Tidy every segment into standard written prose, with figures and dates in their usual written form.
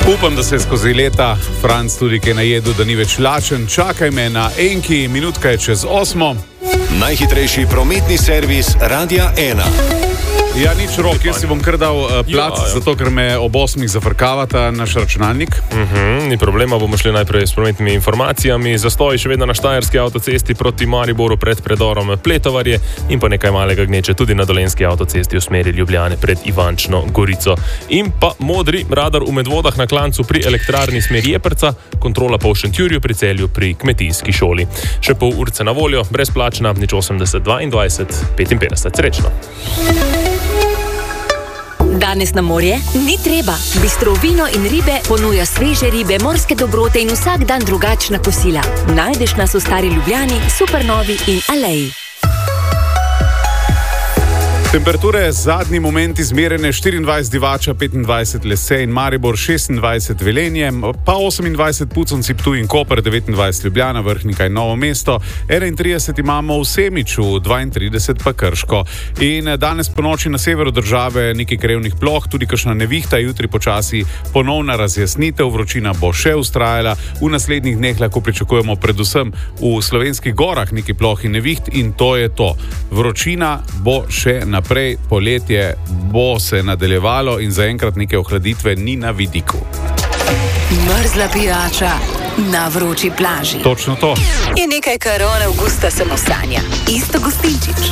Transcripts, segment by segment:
Upam, da se je skozi leta Franc tudi kaj najedel, da ni več lačen. Čakaj me na enki, minutka je čez 8. Najhitrejši prometni servis Radia 1. Ja, nič rok, jaz si bom kar dal plac, zato ker me ob 8 zafrkavata naš računalnik. Ni problema, bomo šli najprej s prometnimi informacijami. Zastoj še vedno na Štajerski avtocesti proti Mariboru pred predorom Pletovarje in pa nekaj malega gneče tudi na Dolenjski avtocesti v smeri Ljubljane pred Ivančno Gorico. In pa modri radar v Medvodah na Klancu pri elektrarni smeri Jeprca, kontrola pa v Šentjurju pri Celju pri kmetijski šoli. Še pol urce na voljo, brezplačna, 080 22 55. Srečno! Danes na morje ni treba. Bistro vino in ribe ponuja sveže ribe, morske dobrote in vsak dan drugačna kosila. Najdeš nas v Stari Ljubljani, Supernovi in Aleji. Temperature zadnji moment izmerene 24 Divača, 25 Lese in Maribor, 26 Velenje, pa 28 Puconci, Ptuj in Koper, 29 Ljubljana, Vrhnika in Novo mesto, 31 imamo v Semiču, 32 pa Krško. In danes po noči na severu države nekaj krevnih ploh, tudi kakšna nevihta, jutri počasi ponovna razjasnitev, vročina bo še vztrajala. V naslednjih dneh lahko pričakujemo predvsem v slovenskih gorah nekaj ploh in neviht in to je to. Vročina bo še naprej, poletje bo se nadaljevalo in zaenkrat neke ohladitve ni na vidiku. Mrzla pijača na vroči plaži. Točno to. Je nekaj, kar on avgusta samo sanja. Isto Gustinčič.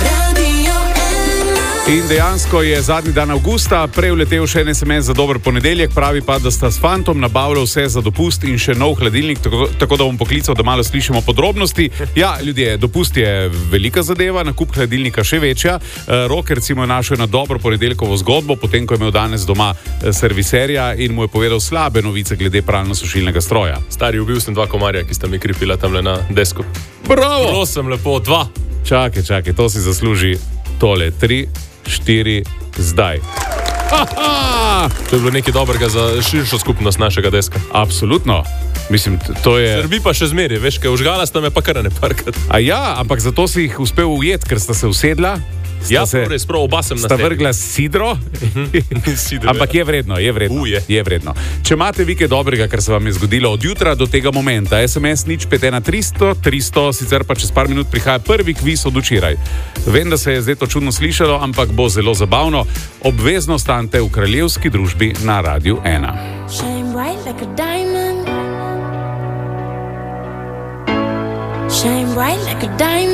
In dejansko je zadnji dan avgusta, prej vletel še en SMS za dober ponedeljek, pravi pa, da sta s fantom nabavljal vse za dopust in še nov hladilnik, tako da bom poklical, da malo slišimo podrobnosti. Ja, ljudje, dopust je velika zadeva, nakup hladilnika še večja. Rok, recimo, je našel na dobro ponedeljkovo zgodbo, potem, ko je imel danes doma serviserja in mu je povedal slabe novice glede pralno-sušilnega stroja. Stari, ubil sem 2 komarja, ki sta mi kripila tamle na desku. Bravo! Prosim, lepo, 2. Čakaj, to si zasluži tole, 3, 4, zdaj. To je bilo nekaj dobrega za širšo skupnost našega deska. Absolutno. Mislim, to je... Srbi pa še zmeri, veš, kaj užgala sta me pa kar ne parkrat. A ja, ampak zato si jih uspel ujeti, ker sta se usedla. Ja, res prav, oba sem na sta vrgla sidro. Ampak je vredno. Je vredno. Če imate vi kaj dobrega, kar se vam je zgodilo od jutra do tega momenta, SMS 051 300, sicer pa čez par minut prihaja prvi kviz od včeraj. Vem, da se je zdaj to čudno slišalo, ampak bo zelo zabavno. Obvezno ostanite v kraljevski družbi na Radiu 1. Shine bright like a diamond. Shine bright like a diamond.